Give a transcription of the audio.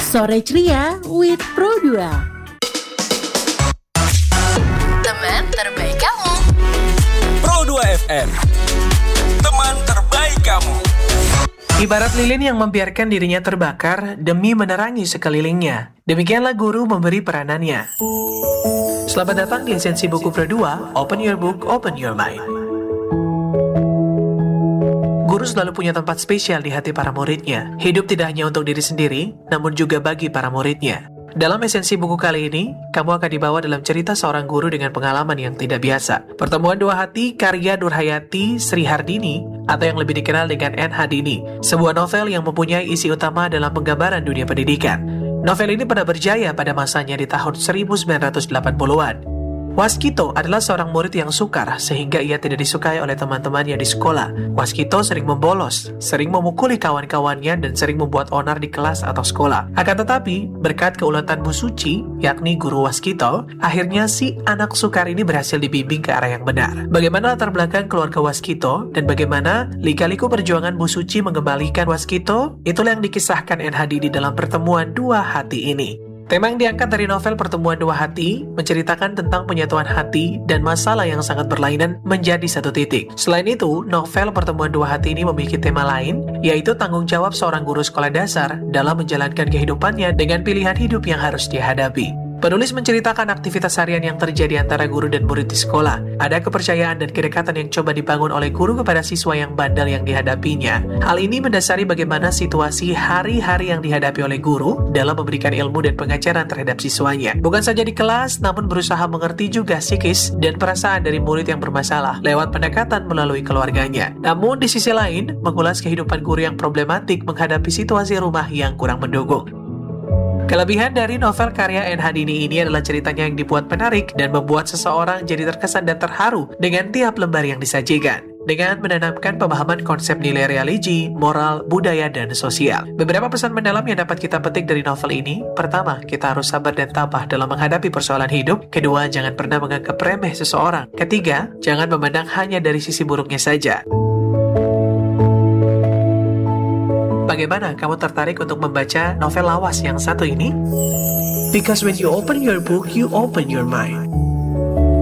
Sore Ceria with Pro2. Teman terbaik kamu. Pro2 FM, teman terbaik kamu. Ibarat lilin yang membiarkan dirinya terbakar demi menerangi sekelilingnya. Demikianlah guru memberi peranannya. Selamat datang di Esensi Buku Pro2, Open Your Book, Open Your Mind. Guru selalu punya tempat spesial di hati para muridnya. Hidup tidak hanya untuk diri sendiri, namun juga bagi para muridnya. Dalam esensi buku kali ini, kamu akan dibawa dalam cerita seorang guru dengan pengalaman yang tidak biasa. Pertemuan Dua Hati karya Nurhayati Sri Hardini atau yang lebih dikenal dengan N. Hadini, sebuah novel yang mempunyai isi utama dalam penggambaran dunia pendidikan. Novel ini pernah berjaya pada masanya di tahun 1980-an. Waskito adalah seorang murid yang sukar sehingga ia tidak disukai oleh teman-temannya di sekolah. Waskito sering membolos, sering memukuli kawan-kawannya dan sering membuat onar di kelas atau sekolah. Akan tetapi, berkat keuletan Bu Suci, yakni guru Waskito, akhirnya si anak sukar ini berhasil dibimbing ke arah yang benar. Bagaimana latar belakang keluarga Waskito dan bagaimana lika-liku perjuangan Bu Suci mengembalikan Waskito, itulah yang dikisahkan N. Hadini dalam Pertemuan Dua Hati ini. Tema yang diangkat dari novel Pertemuan Dua Hati menceritakan tentang penyatuan hati dan masalah yang sangat berlainan menjadi satu titik. Selain itu, novel Pertemuan Dua Hati ini memiliki tema lain, yaitu tanggung jawab seorang guru sekolah dasar dalam menjalankan kehidupannya dengan pilihan hidup yang harus dihadapi. Penulis menceritakan aktivitas harian yang terjadi antara guru dan murid di sekolah. Ada kepercayaan dan kedekatan yang coba dibangun oleh guru kepada siswa yang bandel yang dihadapinya. Hal ini mendasari bagaimana situasi hari-hari yang dihadapi oleh guru dalam memberikan ilmu dan pengajaran terhadap siswanya. Bukan saja di kelas, namun berusaha mengerti juga psikis dan perasaan dari murid yang bermasalah lewat pendekatan melalui keluarganya. Namun di sisi lain, mengulas kehidupan guru yang problematik menghadapi situasi rumah yang kurang mendukung. Kelebihan dari novel karya N. Hadini ini adalah ceritanya yang dibuat menarik dan membuat seseorang jadi terkesan dan terharu dengan tiap lembar yang disajikan. Dengan menanamkan pemahaman konsep nilai religi, moral, budaya, dan sosial. Beberapa pesan mendalam yang dapat kita petik dari novel ini. Pertama, kita harus sabar dan tabah dalam menghadapi persoalan hidup. Kedua, jangan pernah menganggap remeh seseorang. Ketiga, jangan memandang hanya dari sisi buruknya saja. Bagaimana kamu tertarik untuk membaca novel lawas yang satu ini? Because when you open your book, you open your mind.